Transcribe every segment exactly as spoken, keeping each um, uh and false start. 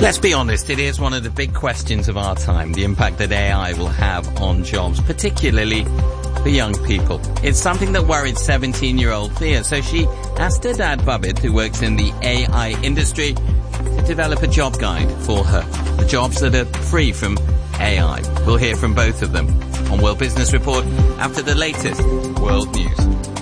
Let's be honest, it is one of the big questions of our time, the impact that A I will have on jobs, particularly for young people. It's something that worried seventeen-year-old Thea, so she asked her dad, Bubid, who works in the A I industry, to develop a job guide for her, the jobs that are free from A I. We'll hear from both of them on World Business Report after the latest world news.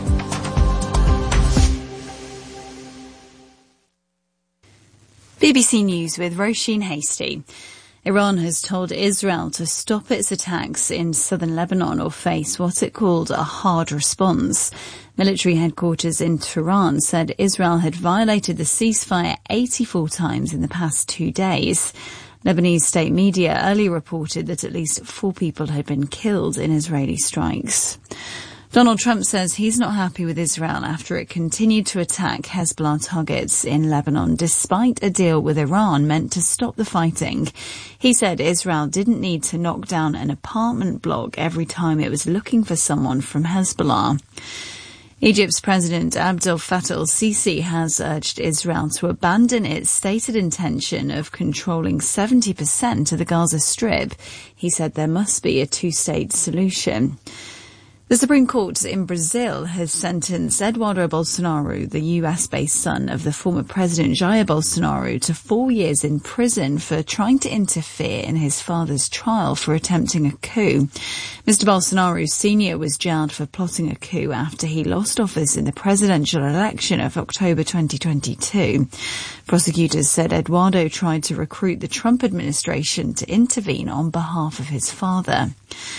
B B C News with Roisin Hasty. Iran has told Israel to stop its attacks in southern Lebanon or face what it called a hard response. Military headquarters in Tehran said Israel had violated the ceasefire eighty-four times in the past two days. Lebanese state media earlier reported that at least four people had been killed in Israeli strikes. Donald Trump says he's not happy with Israel after it continued to attack Hezbollah targets in Lebanon, despite a deal with Iran meant to stop the fighting. He said Israel didn't need to knock down an apartment block every time it was looking for someone from Hezbollah. Egypt's President Abdel Fattah el-Sisi has urged Israel to abandon its stated intention of controlling seventy percent of the Gaza Strip. He said there must be a two-state solution. The Supreme Court in Brazil has sentenced Eduardo Bolsonaro, the U S-based son of the former President Jair Bolsonaro, to four years in prison for trying to interfere in his father's trial for attempting a coup. Mister Bolsonaro Senior was jailed for plotting a coup after he lost office in the presidential election of October twenty twenty-two. Prosecutors said Eduardo tried to recruit the Trump administration to intervene on behalf of his father.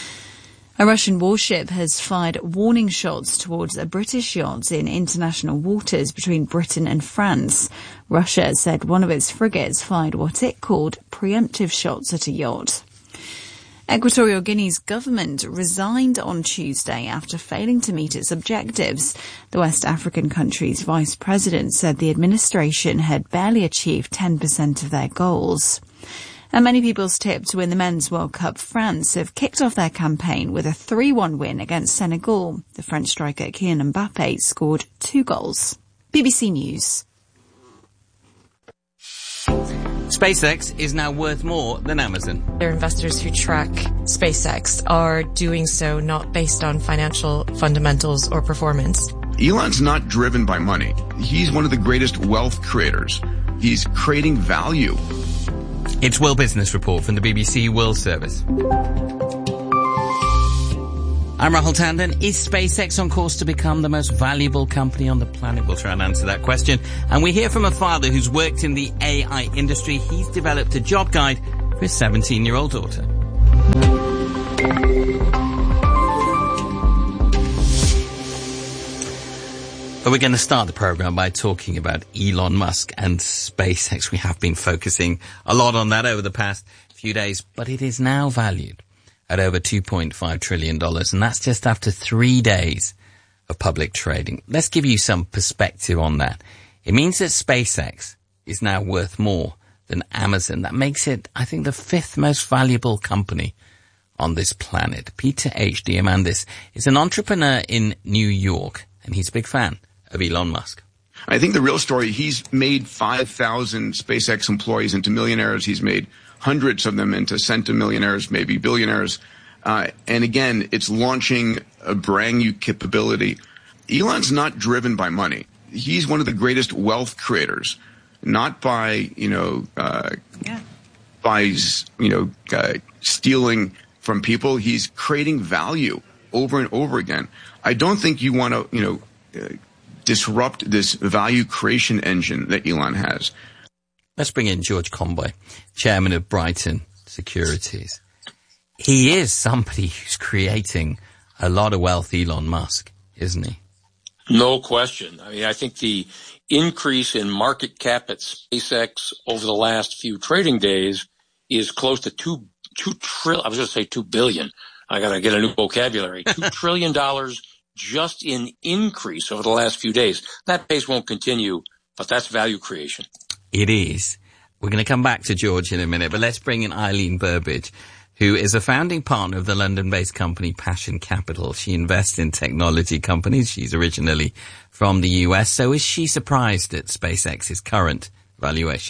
A Russian warship has fired warning shots towards a British yacht in international waters between Britain and France. Russia said one of its frigates fired what it called preemptive shots at a yacht. Equatorial Guinea's government resigned on Tuesday after failing to meet its objectives. The West African country's vice president said the administration had barely achieved ten percent of their goals. And many people's tip to win the Men's World Cup, France have kicked off their campaign with a three one win against Senegal. The French striker Kylian Mbappe scored two goals. B B C News. SpaceX is now worth more than Amazon. There are investors who track SpaceX are doing so not based on financial fundamentals or performance. Elon's not driven by money. He's one of the greatest wealth creators. He's creating value. It's World Business Report from the B B C World Service. I'm Rahul Tandon. Is SpaceX on course to become the most valuable company on the planet? We'll try and answer that question. And we hear from a father who's worked in the A I industry. He's developed a job guide for his seventeen-year-old daughter. But we're going to start the program by talking about Elon Musk and SpaceX. We have been focusing a lot on that over the past few days, but it is now valued at over two point five trillion dollars, and that's just after three days of public trading. Let's give you some perspective on that. It means that SpaceX is now worth more than Amazon. That makes it, I think, the fifth most valuable company on this planet. Peter H. Diamandis is an entrepreneur in New York, and he's a big fan of Elon Musk. I think the real story, he's made five thousand SpaceX employees into millionaires. He's made hundreds of them into centimillionaires, maybe billionaires. Uh, and again, it's launching a brand new capability. Elon's not driven by money. He's one of the greatest wealth creators, not by, you know, uh, yeah. by, you know, uh, stealing from people. He's creating value over and over again. I don't think you want to, you know, uh, disrupt this value creation engine that Elon has. Let's bring in George Conboy, chairman of Brighton Securities. He is somebody who's creating a lot of wealth, Elon Musk, isn't he? No question. I mean, I think the increase in market cap at SpaceX over the last few trading days is close to two, two trillion. I was going to say two billion. I got to get a new vocabulary. Two trillion dollars just in increase over the last few days. That pace won't continue, but that's value creation. It is. We're going to come back to George in a minute, but let's bring in Eileen Burbidge, who is a founding partner of the London-based company Passion Capital. She invests in technology companies. She's originally from the U S. So is she surprised at SpaceX's current valuation?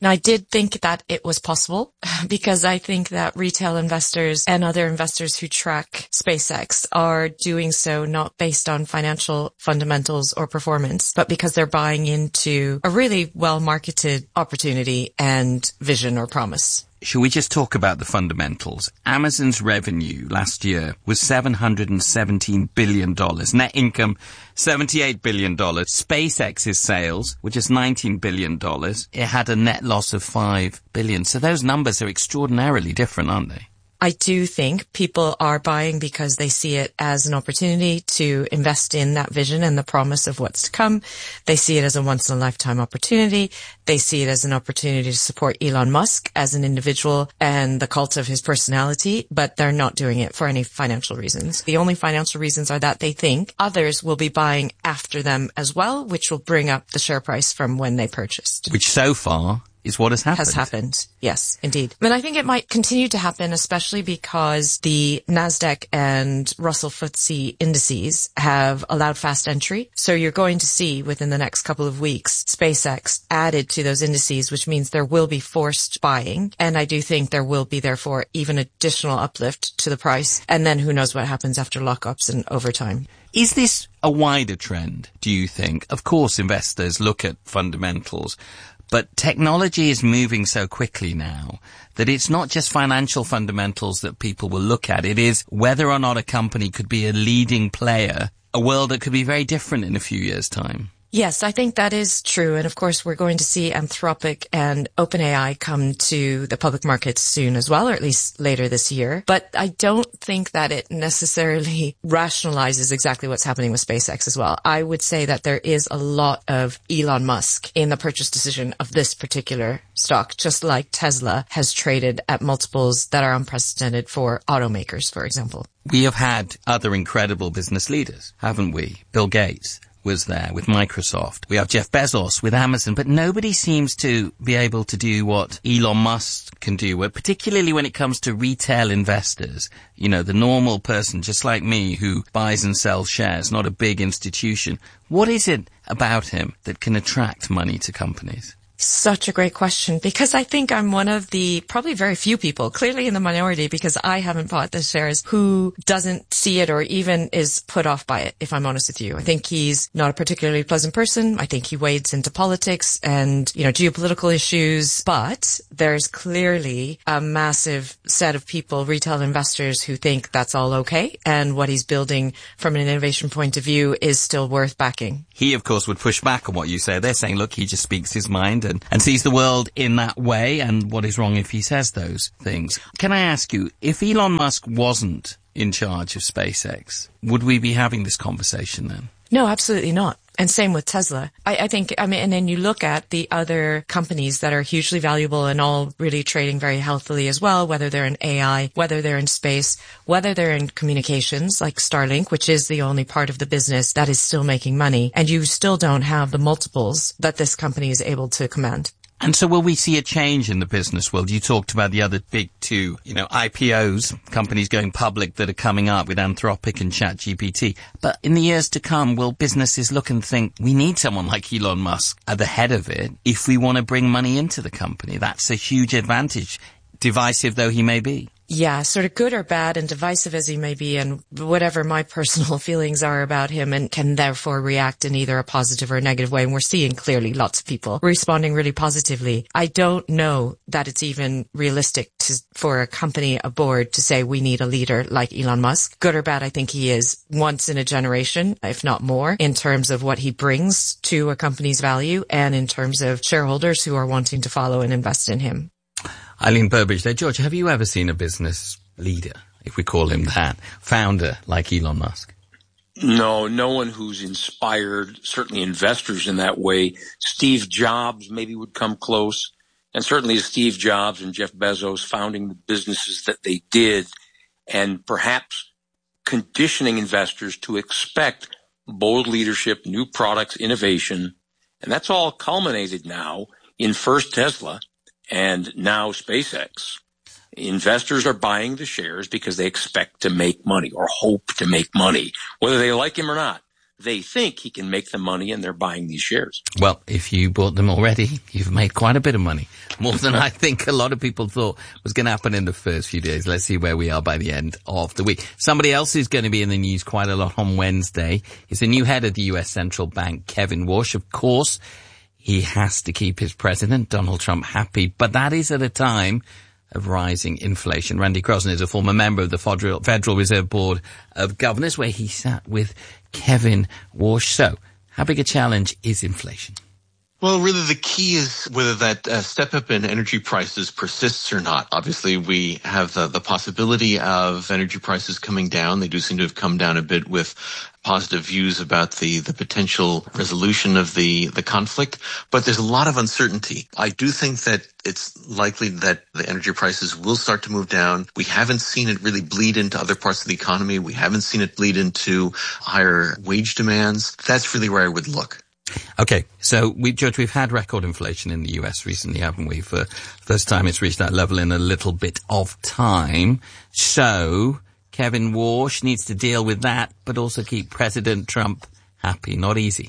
Now, I did think that it was possible because I think that retail investors and other investors who track SpaceX are doing so not based on financial fundamentals or performance, but because they're buying into a really well-marketed opportunity and vision or promise. Should we just talk about the fundamentals? Amazon's revenue last year was seven hundred seventeen billion dollars. Net income, seventy-eight billion dollars. SpaceX's sales were just nineteen billion dollars. It had a net loss of five billion dollars. So those numbers are extraordinarily different, aren't they? I do think people are buying because they see it as an opportunity to invest in that vision and the promise of what's to come. They see it as a once-in-a-lifetime opportunity. They see it as an opportunity to support Elon Musk as an individual and the cult of his personality, but they're not doing it for any financial reasons. The only financial reasons are that they think others will be buying after them as well, which will bring up the share price from when they purchased. Which so far is what has happened. Has happened. Yes, indeed. And I think it might continue to happen, especially because the NASDAQ and Russell F T S E indices have allowed fast entry. So you're going to see within the next couple of weeks, SpaceX added to those indices, which means there will be forced buying. And I do think there will be, therefore, even additional uplift to the price. And then who knows what happens after lockups and over time. Is this a wider trend, do you think? Of course, investors look at fundamentals, but technology is moving so quickly now that it's not just financial fundamentals that people will look at. It is whether or not a company could be a leading player, a world that could be very different in a few years' time. Yes, I think that is true. And of course, we're going to see Anthropic and OpenAI come to the public markets soon as well, or at least later this year. But I don't think that it necessarily rationalizes exactly what's happening with SpaceX as well. I would say that there is a lot of Elon Musk in the purchase decision of this particular stock, just like Tesla has traded at multiples that are unprecedented for automakers, for example. We have had other incredible business leaders, haven't we? Bill Gates was there with Microsoft. We have Jeff Bezos with Amazon, but nobody seems to be able to do what Elon Musk can do, particularly when it comes to retail investors. You know, the normal person, just like me, who buys and sells shares, not a big institution. What is it about him that can attract money to companies? Such a great question, because I think I'm one of the probably very few people, clearly in the minority because I haven't bought the shares, who doesn't see it or even is put off by it, if I'm honest with you. I think he's not a particularly pleasant person. I think he wades into politics and, you know, geopolitical issues, but there's clearly a massive set of people, retail investors, who think that's all okay. And what he's building from an innovation point of view is still worth backing. He, of course, would push back on what you say. They're saying, look, he just speaks his mind and, and sees the world in that way, and what is wrong if he says those things. Can I ask you, if Elon Musk wasn't in charge of SpaceX, would we be having this conversation then? No, absolutely not. And same with Tesla. I, I think, I mean, and then you look at the other companies that are hugely valuable and all really trading very healthily as well, whether they're in A I, whether they're in space, whether they're in communications like Starlink, which is the only part of the business that is still making money. And you still don't have the multiples that this company is able to command. And so will we see a change in the business world? You talked about the other big two, you know, I P Os, companies going public that are coming up with Anthropic and ChatGPT. But in the years to come, will businesses look and think, we need someone like Elon Musk at the head of it if we want to bring money into the company? That's a huge advantage, divisive though he may be. Yeah, sort of good or bad and divisive as he may be, and whatever my personal feelings are about him, and can therefore react in either a positive or a negative way. And we're seeing clearly lots of people responding really positively. I don't know that it's even realistic to, for a company, a board, to say we need a leader like Elon Musk. Good or bad, I think he is once in a generation, if not more, in terms of what he brings to a company's value and in terms of shareholders who are wanting to follow and invest in him. Eileen Burbidge there. George, have you ever seen a business leader, if we call him that, founder like Elon Musk? No, no one who's inspired, certainly investors in that way. Steve Jobs maybe would come close. And certainly Steve Jobs and Jeff Bezos founding the businesses that they did, and perhaps conditioning investors to expect bold leadership, new products, innovation. And that's all culminated now in first Tesla and now SpaceX. Investors are buying the shares because they expect to make money or hope to make money, whether they like him or not. they think he can make the money, and they're buying these shares. Well, if you bought them already, you've made quite a bit of money. More than I think a lot of people thought was going to happen in the first few days. Let's see where we are by the end of the week. Somebody else who's going to be in the news quite a lot on Wednesday is the new head of the U S Central Bank, Kevin Warsh. Of course, he has to keep his president, Donald Trump, happy, but that is at a time of rising inflation. Randy Crossan is a former member of the Federal, Federal Reserve Board of Governors, where he sat with Kevin Warsh. So, how big a challenge is inflation? Well, really the key is whether that uh, step up in energy prices persists or not. Obviously, we have the, the possibility of energy prices coming down. They do seem to have come down a bit with positive views about the, the potential resolution of the, the conflict. But there's a lot of uncertainty. I do think that it's likely that the energy prices will start to move down. We haven't seen it really bleed into other parts of the economy. We haven't seen it bleed into higher wage demands. That's really where I would look. Okay, so we, George, we've had record inflation in the U S recently, haven't we? For the first time it's reached that level in a little bit of time. So Kevin Warsh needs to deal with that, but also keep President Trump happy. Not easy.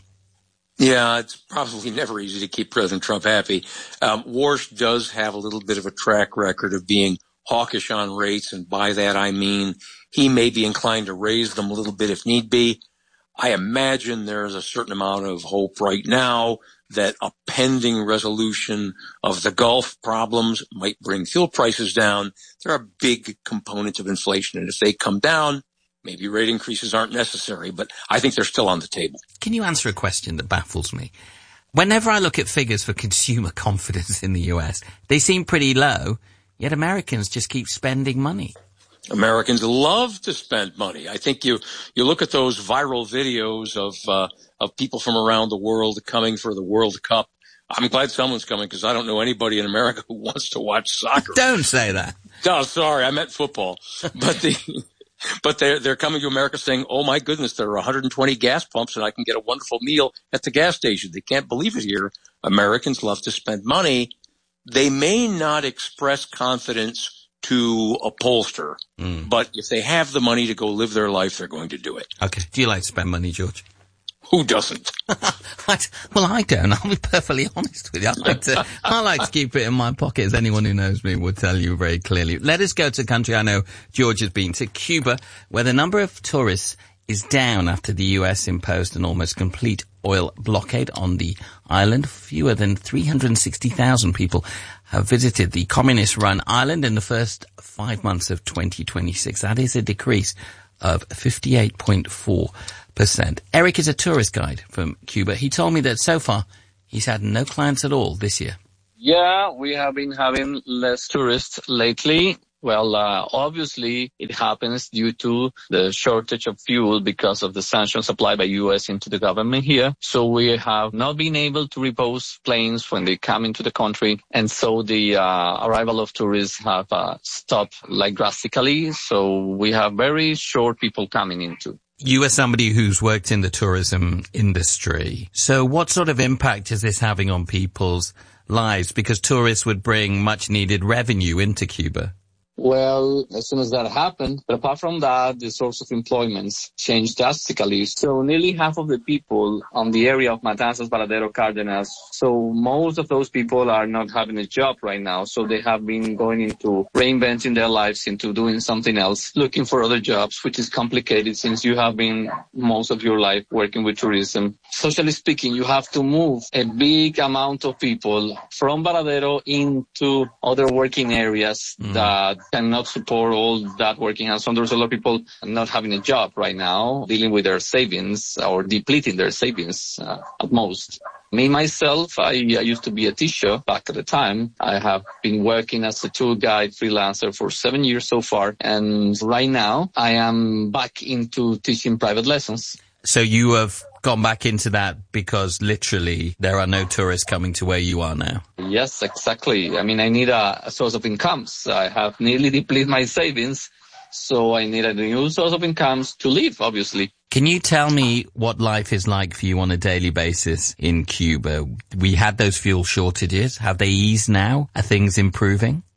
Yeah, it's probably never easy to keep President Trump happy. Um, Warsh does have a little bit of a track record of being hawkish on rates, and by that I mean he may be inclined to raise them a little bit if need be. I imagine there's a certain amount of hope right now that a pending resolution of the Gulf problems might bring fuel prices down. There are big components of inflation, and if they come down, maybe rate increases aren't necessary, but I think they're still on the table. Can you answer a question that baffles me? Whenever I look at figures for consumer confidence in the U S, they seem pretty low, yet Americans just keep spending money. Americans love to spend money. I think you, you look at those viral videos of, uh, of people from around the world coming for the World Cup. I'm glad someone's coming because I don't know anybody in America who wants to watch soccer. Don't say that. Oh, sorry. I meant football. But the, but they're, they're coming to America saying, oh my goodness, there are one hundred twenty gas pumps and I can get a wonderful meal at the gas station. They can't believe it here. Americans love to spend money. They may not express confidence to a pollster, mm. but if they have the money to go live their life, they're going to do it. Okay. Do you like to spend money, George? Who doesn't? I, well, I don't. I'll be perfectly honest with you. I like to, I like to keep it in my pocket, as anyone who knows me would tell you very clearly. Let us go to a country I know George has been to, Cuba, where the number of tourists is down after the U S imposed an almost complete oil blockade on the island. Fewer than three hundred sixty thousand people have visited the communist-run island in the first five months of twenty twenty-six. That is a decrease of fifty-eight point four percent. Eric is a tourist guide from Cuba. He told me that so far he's had no clients at all this year. Yeah, we have been having less tourists lately. Well, uh, obviously it happens due to the shortage of fuel because of the sanctions applied by U S into the government here. So we have not been able to repose planes when they come into the country. And so the uh, arrival of tourists have uh, stopped like drastically. So we have very short people coming into. You are somebody who's worked in the tourism industry. So what sort of impact is this having on people's lives? Because tourists would bring much needed revenue into Cuba. Well, as soon as that happened, but apart from that, the source of employment changed drastically. So nearly half of the people on the area of Matanzas, Varadero, Cardenas, so most of those people are not having a job right now. So they have been going into reinventing their lives into doing something else, looking for other jobs, which is complicated since you have been most of your life working with tourism. Socially speaking, you have to move a big amount of people from Varadero into other working areas mm. that cannot support all that working hands. So there's a lot of people not having a job right now, dealing with their savings or depleting their savings uh, at most. Me, myself, I, I used to be a teacher back at the time. I have been working as a tour guide freelancer for seven years so far. And right now I am back into teaching private lessons. So you have gone back into that because literally there are no tourists coming to where you are now. Yes, exactly. I mean, I need a, a source of incomes. I have nearly depleted my savings, so I need a new source of incomes to live, obviously. Can you tell me what life is like for you on a daily basis in Cuba? We had those fuel shortages. Have they eased now? Are things improving?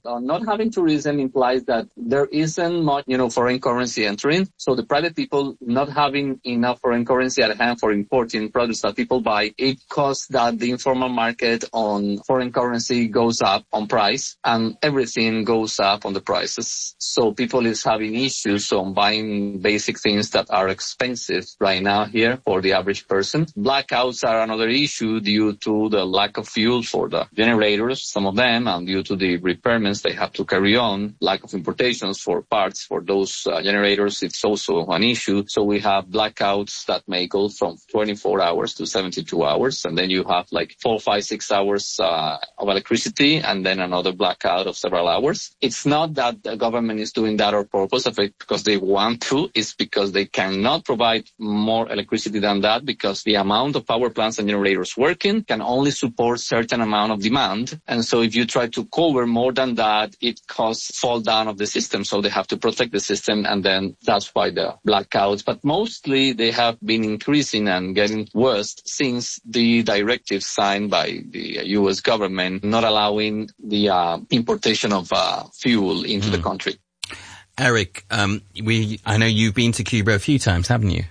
Uh, not having tourism implies that there isn't much, you know, foreign currency entering. So the private people not having enough foreign currency at hand for importing products that people buy, it causes that the informal market on foreign currency goes up on price and everything goes up on the prices. So people is having issues on buying basic things that are expensive right now here for the average person. Blackouts are another issue due to the lack of fuel for the generators, some of them, and due to the repairments they have to carry on, lack of importations for parts for those uh, generators, it's also an issue. So we have blackouts that may go from twenty-four hours to seventy-two hours, and then you have like four, five, six hours uh, of electricity, and then another blackout of several hours. It's not that the government is doing that on purpose of it because they want to, it's because they cannot provide more electricity than that, because the amount of power plants and generators working can only support certain amount of demand. And so if you try to cover more than that, it causes fall down of the system. So they have to protect the system, and then that's why the blackouts. But mostly they have been increasing and getting worse since the directive signed by the U S government not allowing the uh, importation of uh, fuel into mm. the country. Eric, um, we I know you've been to Cuba a few times, haven't you?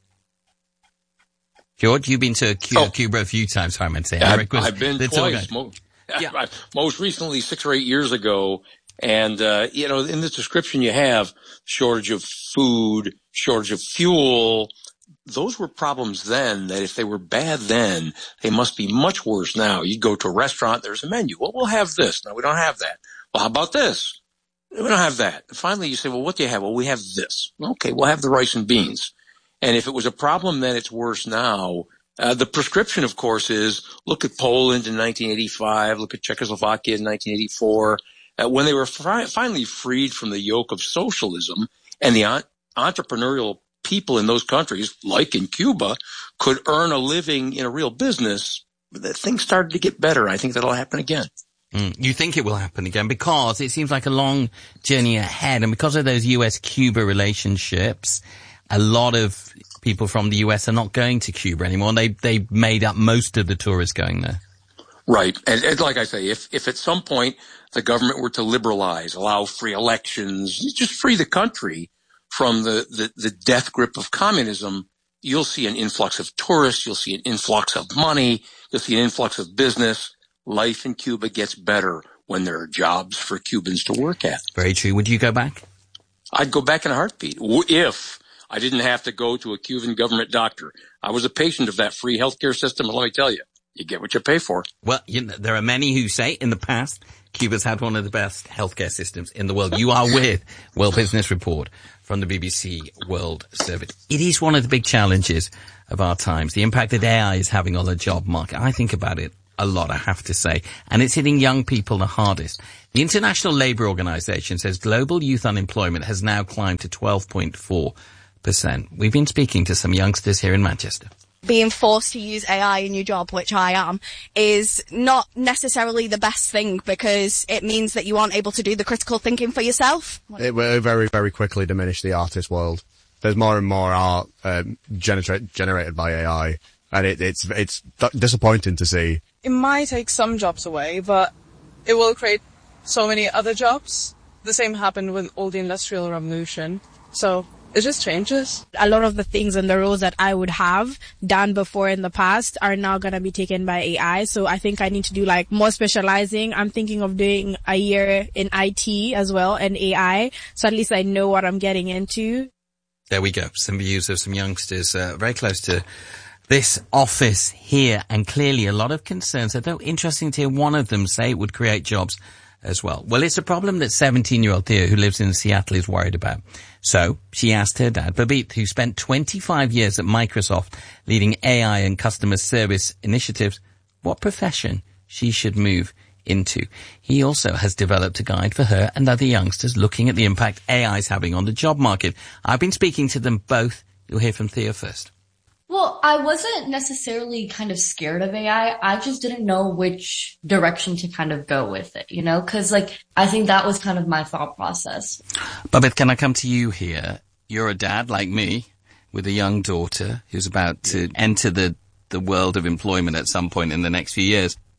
George, you've been to Cuba, oh. Cuba a few times. Sorry, I meant to say. I've, Eric was I've been twice. Most, yeah. most recently, six or eight years ago. And, uh, you know, in the description you have shortage of food, shortage of fuel. Those were problems then that if they were bad then, they must be much worse now. You go to a restaurant, there's a menu. Well, we'll have this. No, we don't have that. Well, how about this? We don't have that. And finally, you say, well, what do you have? Well, we have this. Okay, we'll have the rice and beans. And if it was a problem then, it's worse now. Uh, the prescription, of course, is look at Poland in nineteen eighty-five, look at Czechoslovakia in nineteen eighty-four. Uh, when they were fi- finally freed from the yoke of socialism, and the on- entrepreneurial people in those countries, like in Cuba, could earn a living in a real business, that things started to get better. I think that'll happen again. Mm, you think it will happen again because it seems like a long journey ahead, and because of those U S Cuba relationships, a lot of people from the U S are not going to Cuba anymore. They they made up most of the tourists going there. Right. And, and like I say, if, if at some point the government were to liberalize, allow free elections, just free the country from the, the, the death grip of communism, you'll see an influx of tourists, you'll see an influx of money, you'll see an influx of business. Life in Cuba gets better when there are jobs for Cubans to work at. Very true. Would you go back? I'd go back in a heartbeat if I didn't have to go to a Cuban government doctor. I was a patient of that free healthcare system, and let me tell you, you get what you pay for. Well, you know, there are many who say in the past Cuba's had one of the best healthcare systems in the world. You are with World Business Report from the B B C World Service. It is one of the big challenges of our times, the impact that A I is having on the job market. I think about it a lot, I have to say, and it's hitting young people the hardest. The International Labour Organization says global youth unemployment has now climbed to twelve point four percent. We've been speaking to some youngsters here in Manchester. Being forced to use A I in your job, which I am, is not necessarily the best thing because it means that you aren't able to do the critical thinking for yourself. It will very, very quickly diminish the artist world. There's more and more art um, gener- generated by A I, and it, it's it's disappointing to see. It might take some jobs away, but it will create so many other jobs. The same happened with all the Industrial Revolution. So it just changes. A lot of the things and the roles that I would have done before in the past are now going to be taken by A I. So I think I need to do like more specializing. I'm thinking of doing a year in I T as well and A I. So at least I know what I'm getting into. There we go. Some views of some youngsters uh, very close to this office here, and clearly a lot of concerns, although interesting to hear one of them say it would create jobs as well. Well, it's a problem that seventeen-year-old Thea, who lives in Seattle, is worried about. So she asked her dad, Babit, who spent twenty-five years at Microsoft leading A I and customer service initiatives, what profession she should move into. He also has developed a guide for her and other youngsters looking at the impact A I is having on the job market. I've been speaking to them both. You'll hear from Thea first. Well, I wasn't necessarily kind of scared of A I. I just didn't know which direction to kind of go with it, you know, because like I think that was kind of my thought process. Babit, can I come to you here? You're a dad like me with a young daughter who's about to enter the, the world of employment at some point in the next few years.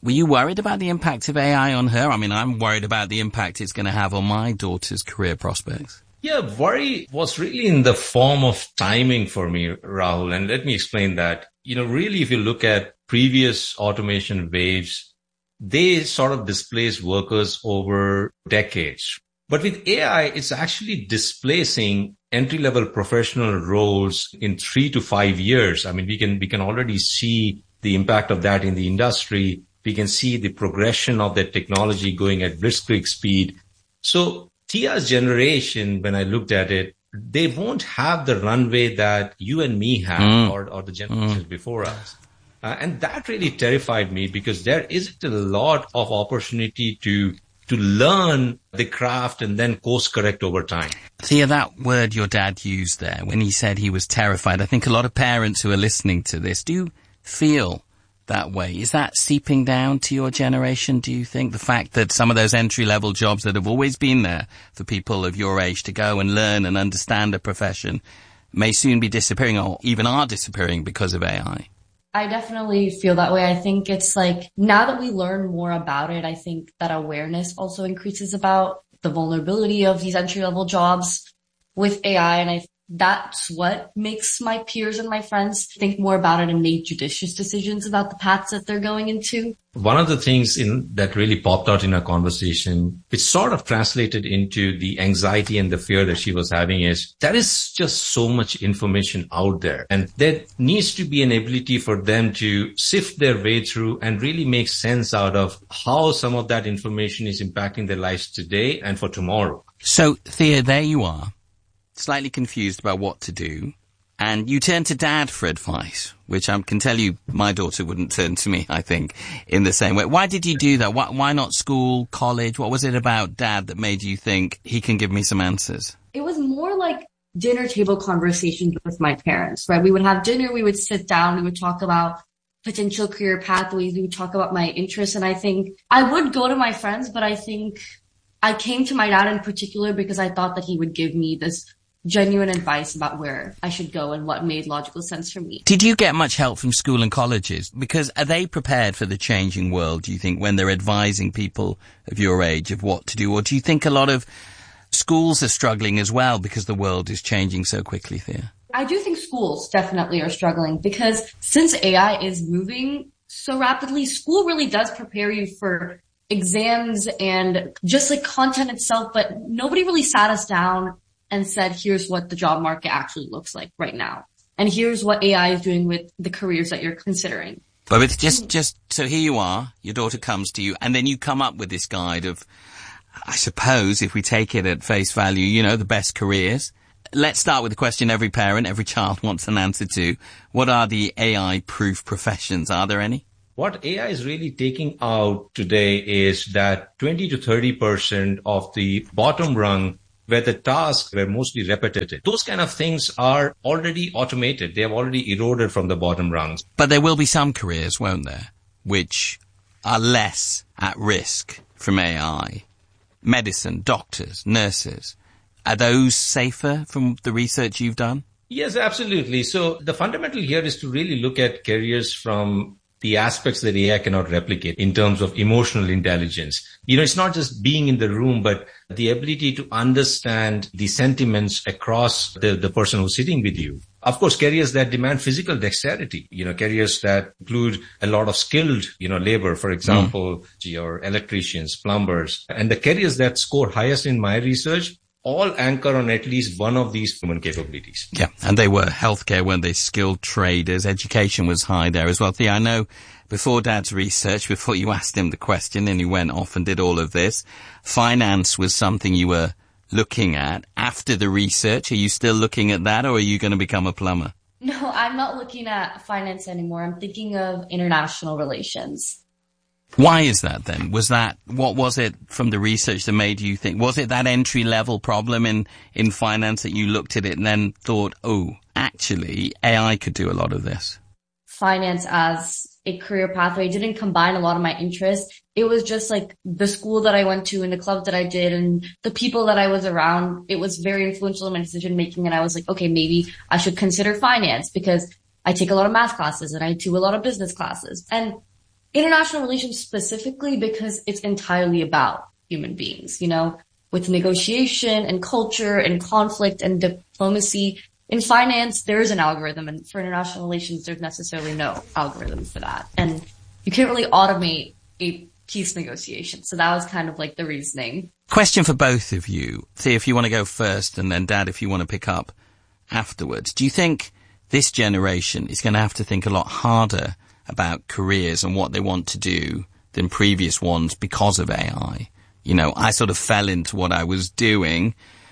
Were you worried about the impact of A I on her? I mean, I'm worried about the impact it's going to have on my daughter's career prospects. Yeah, worry was really in the form of timing for me, Rahul. And let me explain that. You know, really, if you look at previous automation waves, they sort of displaced workers over decades. But with A I, it's actually displacing entry-level professional roles in three to five years. I mean, we can, we can already see the impact of that in the industry. We can see the progression of that technology going at blitzkrieg speed. So Tia's generation, when I looked at it, they won't have the runway that you and me have mm. or, or the generations mm. before us. Uh, and that really terrified me because there isn't a lot of opportunity to to learn the craft and then course correct over time. Thea, that word your dad used there when he said he was terrified, I think a lot of parents who are listening to this do feel that way. Is that seeping down to your generation, do you think? The fact that some of those entry-level jobs that have always been there for people of your age to go and learn and understand a profession may soon be disappearing or even are disappearing because of A I? I definitely feel that way. I think it's like now that we learn more about it, I think that awareness also increases about the vulnerability of these entry-level jobs with A I. And I that's what makes my peers and my friends think more about it and make judicious decisions about the paths that they're going into. One of the things in, that really popped out in our conversation, which sort of translated into the anxiety and the fear that she was having is there is just so much information out there. And there needs to be an ability for them to sift their way through and really make sense out of how some of that information is impacting their lives today and for tomorrow. So, Thea, there you are, slightly confused about what to do. And you turn to Dad for advice, which I can tell you my daughter wouldn't turn to me, I think, in the same way. Why did you do that? Why, why not school, college? What was it about Dad that made you think he can give me some answers? It was more like dinner table conversations with my parents, right? We would have dinner, we would sit down, we would talk about potential career pathways, we would talk about my interests. And I think I would go to my friends, but I think I came to my dad in particular because I thought that he would give me this genuine advice about where I should go and what made logical sense for me. Did you get much help from school and colleges? Because are they prepared for the changing world, do you think, when they're advising people of your age of what to do? Or do you think a lot of schools are struggling as well because the world is changing so quickly, Thea? I do think schools definitely are struggling because since A I is moving so rapidly, school really does prepare you for exams and just like content itself, but nobody really sat us down and said, here's what the job market actually looks like right now. And here's what A I is doing with the careers that you're considering. But it's just, just, so here you are, your daughter comes to you, and then you come up with this guide of, I suppose, if we take it at face value, you know, the best careers. Let's start with the question every parent, every child wants an answer to. What are the A I-proof professions? Are there any? What A I is really taking out today is that twenty to thirty percent of the bottom rung where the tasks were mostly repetitive. Those kind of things are already automated. They have already eroded from the bottom rungs. But there will be some careers, won't there, which are less at risk from A I. Medicine, doctors, nurses. Are those safer from the research you've done? Yes, absolutely. So the fundamental here is to really look at careers from the aspects that A I cannot replicate in terms of emotional intelligence. You know, it's not just being in the room, but the ability to understand the sentiments across the, the person who's sitting with you. Of course, careers that demand physical dexterity, you know, careers that include a lot of skilled, you know, labor, for example, mm. your electricians, plumbers, and the careers that score highest in my research all anchor on at least one of these human capabilities. Yeah, and they were healthcare, weren't they? Skilled traders. Education was high there as well. Thea, I know before Dad's research, before you asked him the question and he went off and did all of this, finance was something you were looking at. After the research, are you still looking at that, or are you going to become a plumber? No, I'm not looking at finance anymore. I'm thinking of international relations. Why is that then? Was that, what was it from the research that made you think, was it that entry level problem in, in finance that you looked at it and then thought, oh, actually A I could do a lot of this? Finance as a career pathway didn't combine a lot of my interests. It was just like the school that I went to and the clubs that I did and the people that I was around. It was very influential in my decision making. And I was like, okay, maybe I should consider finance because I take a lot of math classes and I do a lot of business classes. And international relations specifically, because it's entirely about human beings, you know, with negotiation and culture and conflict and diplomacy. In finance, there is an algorithm, and for international relations, there's necessarily no algorithm for that. And you can't really automate a peace negotiation. So that was kind of like the reasoning. Question for both of you. Thea, if you want to go first, and then Dad, if you want to pick up afterwards. Do you think this generation is going to have to think a lot harder about careers and what they want to do than previous ones because of A I? You know, I sort of fell into what I was doing.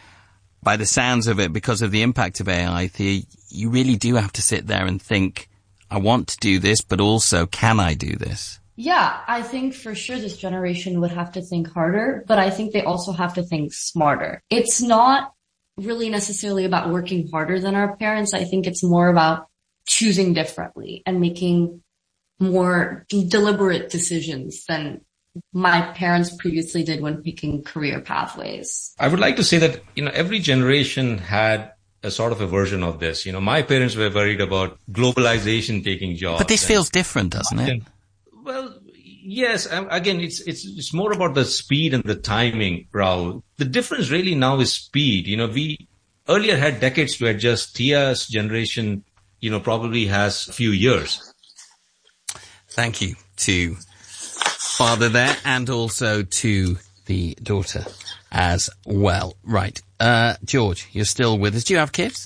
By the sounds of it, because of the impact of A I, Thea, you really do have to sit there and think, I want to do this, but also, can I do this? Yeah, I think for sure this generation would have to think harder, but I think they also have to think smarter. It's not really necessarily about working harder than our parents. I think it's more about choosing differently and making more deliberate decisions than my parents previously did when picking career pathways. I would like to say that, you know, every generation had a sort of a version of this. You know, my parents were worried about globalization taking jobs. But this feels different, doesn't it? Well, yes. Again, it's, it's, it's more about the speed and the timing, Rahul. The difference really now is speed. You know, we earlier had decades to adjust. Thea's generation, you know, probably has a few years. Thank you to father there, and also to the daughter as well. Right. Uh, George, you're still with us. Do you have kids?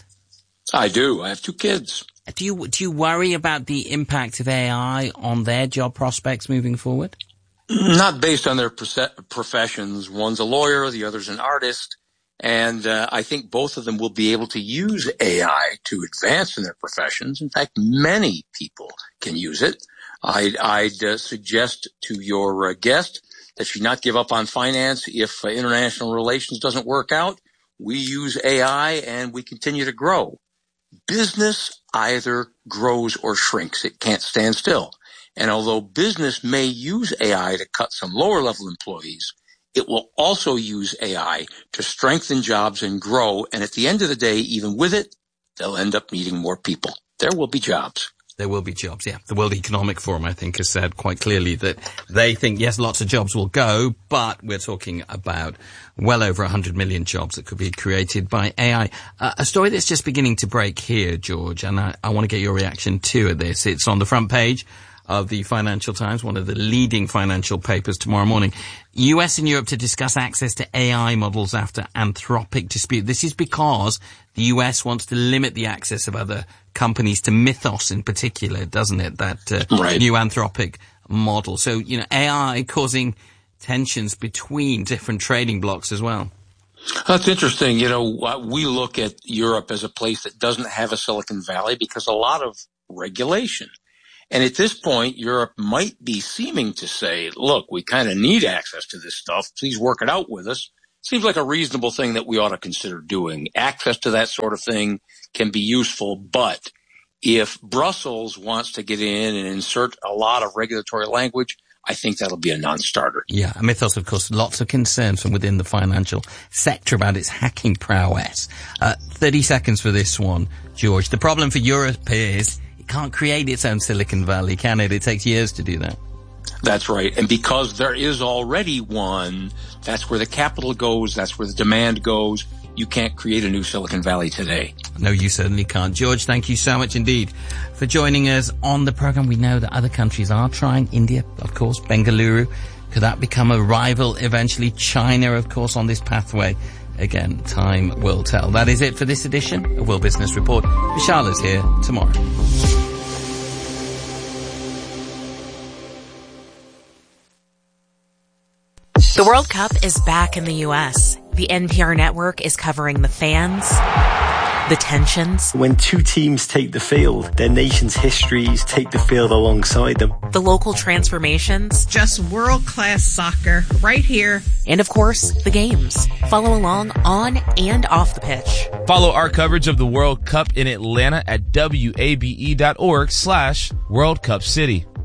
I do. I have two kids. Do you, do you worry about the impact of A I on their job prospects moving forward? Not based on their professions. One's a lawyer, the other's an artist. And uh, I think both of them will be able to use A I to advance in their professions. In fact, many people can use it. I'd, I'd uh, suggest to your uh, guest that she not give up on finance if uh, international relations doesn't work out. We use A I and we continue to grow. Business either grows or shrinks. It can't stand still. And although business may use A I to cut some lower level employees, it will also use A I to strengthen jobs and grow. And at the end of the day, even with it, they'll end up needing more people. There will be jobs. There will be jobs, yeah. The World Economic Forum, I think, has said quite clearly that they think, yes, lots of jobs will go, but we're talking about well over one hundred million jobs that could be created by A I. Uh, a story that's just beginning to break here, George, and I, I want to get your reaction too at this. It's on the front page of the Financial Times, one of the leading financial papers tomorrow morning. U S and Europe to discuss access to A I models after Anthropic dispute. This is because the U S wants to limit the access of other companies to Mythos in particular, doesn't it? That uh, right. new Anthropic model. So, you know, A I causing tensions between different trading blocks as well. That's interesting. You know, we look at Europe as a place that doesn't have a Silicon Valley because a lot of regulation. And at this point, Europe might be seeming to say, look, we kind of need access to this stuff. Please work it out with us. Seems like a reasonable thing that we ought to consider doing. Access to that sort of thing can be useful, but if Brussels wants to get in and insert a lot of regulatory language, I think that'll be a non-starter. Yeah, Mythos, of course, lots of concerns from within the financial sector about its hacking prowess. Uh, thirty seconds for this one, George. The problem for Europe is it can't create its own Silicon Valley, can it? It takes years to do that. That's right. And because there is already one, that's where the capital goes, that's where the demand goes. You can't create a new Silicon Valley today. No, you certainly can't. George, thank you so much indeed for joining us on the program. We know that other countries are trying. India, of course, Bengaluru. Could that become a rival eventually? China, of course, on this pathway. Again, time will tell. That is it for this edition of World Business Report. Vishal is here tomorrow. The World Cup is back in the U S. The N P R network is covering the fans, the tensions. When two teams take the field, their nation's histories take the field alongside them. The local transformations. Just world-class soccer right here. And of course, the games. Follow along on and off the pitch. Follow our coverage of the World Cup in Atlanta at W A B E dot org slash World Cup City.